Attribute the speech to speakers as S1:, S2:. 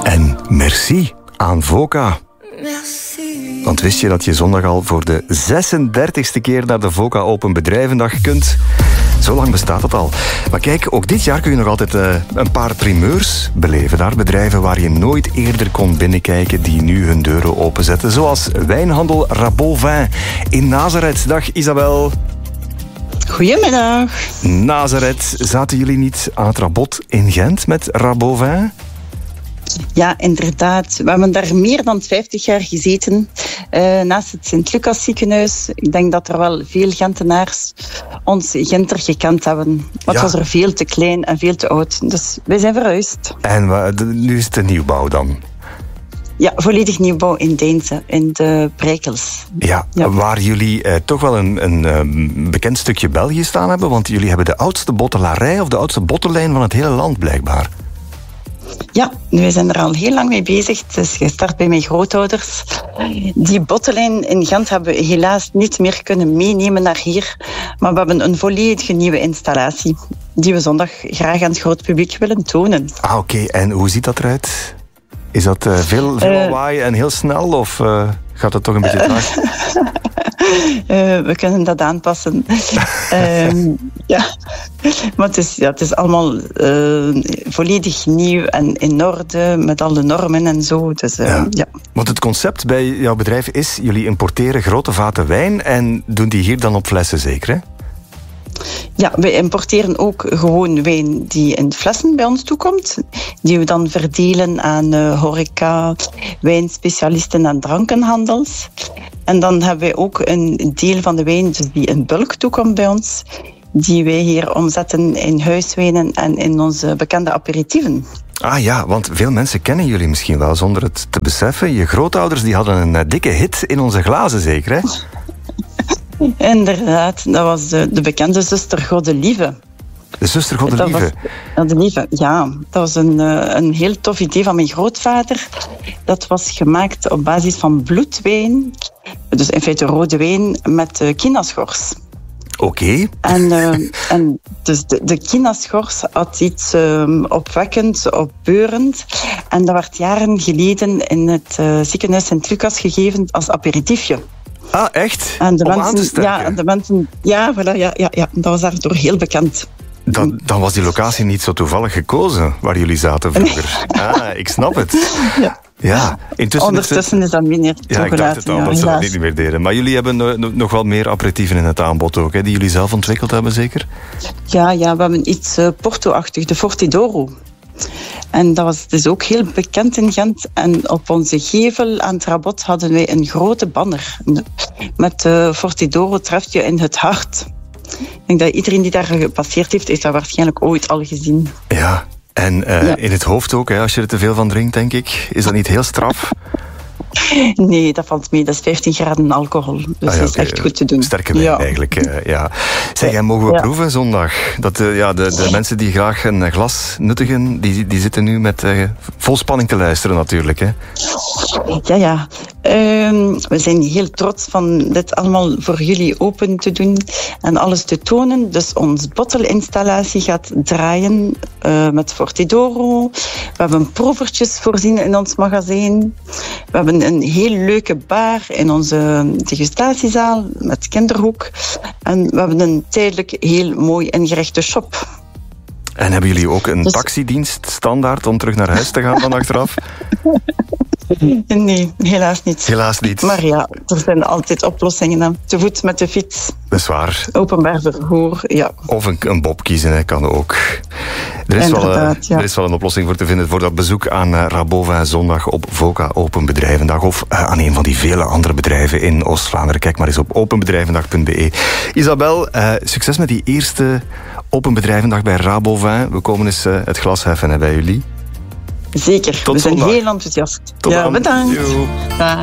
S1: En merci aan VOCA.
S2: Merci.
S1: Want wist je dat je zondag al voor de 36e keer naar de VOCA Open Bedrijvendag kunt? Zo lang bestaat het al. Maar kijk, ook dit jaar kun je nog altijd een paar primeurs beleven. Daar bedrijven waar je nooit eerder kon binnenkijken, die nu hun deuren openzetten. Zoals wijnhandel Rabotvin in Nazareth. Dag Isabel.
S3: Goedemiddag.
S1: Nazareth, zaten jullie niet aan het Rabot in Gent met Rabotvin?
S3: Ja, inderdaad. We hebben daar meer dan 50 jaar gezeten. Naast het Sint-Lucas ziekenhuis. Ik denk dat er wel veel Gentenaars ons Genter gekend hebben. Maar het was er veel te klein en veel te oud. Dus wij zijn verhuisd.
S1: En nu is het een nieuwbouw dan?
S3: Ja, volledig nieuwbouw in Deinze, in de Breikels.
S1: Ja, waar jullie toch wel een bekend stukje België staan hebben. Want jullie hebben de oudste bottelarij of de oudste bottellijn van het hele land blijkbaar.
S3: Ja, we zijn er al heel lang mee bezig. Het is gestart bij mijn grootouders. Die bottellijn in Gent hebben we helaas niet meer kunnen meenemen naar hier. Maar we hebben een volledige nieuwe installatie die we zondag graag aan het groot publiek willen tonen.
S1: Ah, oké. En hoe ziet dat eruit? Is dat veel lawaai en heel snel of gaat het toch een beetje traag?
S3: We kunnen dat aanpassen. Ja. Maar het is allemaal volledig nieuw en in orde met alle normen en zo. Dus, ja.
S1: Want het concept bij jouw bedrijf is, jullie importeren grote vaten wijn en doen die hier dan op flessen zeker, hè?
S3: Ja, wij importeren ook gewoon wijn die in flessen bij ons toekomt. Die we dan verdelen aan horeca, wijnspecialisten en drankenhandels. En dan hebben wij ook een deel van de wijn dus die in bulk toekomt bij ons. Die wij hier omzetten in huiswijnen en in onze bekende aperitieven.
S1: Ah ja, want veel mensen kennen jullie misschien wel zonder het te beseffen. Je grootouders die hadden een dikke hit in onze glazen zeker, hè?
S3: Inderdaad, dat was de bekende zuster Godelieve.
S1: De zuster Godelieve?
S3: Godelieve, ja. Dat was een heel tof idee van mijn grootvader. Dat was gemaakt op basis van bloedwijn. Dus in feite rode wijn met kinaschors.
S1: Oké.
S3: En dus de kinaschors had iets opwekkend, opbeurend. En dat werd jaren geleden in het ziekenhuis Sint-Lucas gegeven als aperitiefje.
S1: Ah, echt?
S3: En de
S1: om
S3: mensen,
S1: aan te sterken?
S3: Ja, de mensen, ja, voilà, ja. Dat was daardoor heel bekend.
S1: Dan was die locatie niet zo toevallig gekozen waar jullie zaten vroeger. Ah, ik snap het. Ja.
S3: Ondertussen is dat minder toegelaten.
S1: Ja, ik dacht het al, dat ze dat niet meer deden. Maar jullie hebben nog wel meer aperitieven in het aanbod ook, hè, die jullie zelf ontwikkeld hebben, zeker?
S3: Ja, we hebben iets Porto-achtig, de Fortidoro. En dat was dus ook heel bekend in Gent. En op onze gevel aan het Rabot hadden wij een grote banner. Met Fortidoro treft je in het hart. Ik denk dat iedereen die daar gepasseerd heeft dat waarschijnlijk ooit al gezien.
S1: Ja, en in het hoofd ook, hè, als je er te veel van drinkt, denk ik. Is dat niet heel straf?
S3: Nee, dat valt mee. Dat is 15 graden alcohol. Dus dat is echt goed te doen.
S1: Sterke wijn eigenlijk, ja. Zeg, en mogen we proeven zondag? Dat, de mensen die graag een glas nuttigen, die zitten nu met vol spanning te luisteren natuurlijk, hè?
S3: Ja. We zijn heel trots van dit allemaal voor jullie open te doen en alles te tonen. Dus onze bottelinstallatie gaat draaien met Fortidoro. We hebben proevertjes voorzien in ons magazijn. We hebben een heel leuke bar in onze degustatiezaal met kinderhoek. En we hebben een tijdelijk heel mooi ingerichte shop.
S1: En hebben jullie ook een taxidienst standaard om terug naar huis te gaan dan achteraf?
S3: Nee, helaas niet.
S1: Helaas niet.
S3: Maar ja, er zijn altijd oplossingen. Te voet met de fiets.
S1: Dat is waar.
S3: Openbaar vervoer, ja.
S1: Of een bob kiezen, hè, kan ook. Er is wel een oplossing voor te vinden voor dat bezoek aan Rabotvin zondag op VOCA Open Bedrijvendag. Of aan een van die vele andere bedrijven in Oost-Vlaanderen. Kijk maar eens op openbedrijvendag.be. Isabel, succes met die eerste Open Bedrijvendag bij Rabotvin. We komen eens het glas heffen bij jullie.
S3: Zeker, we zijn heel enthousiast.
S1: Tot dan.
S3: Bedankt.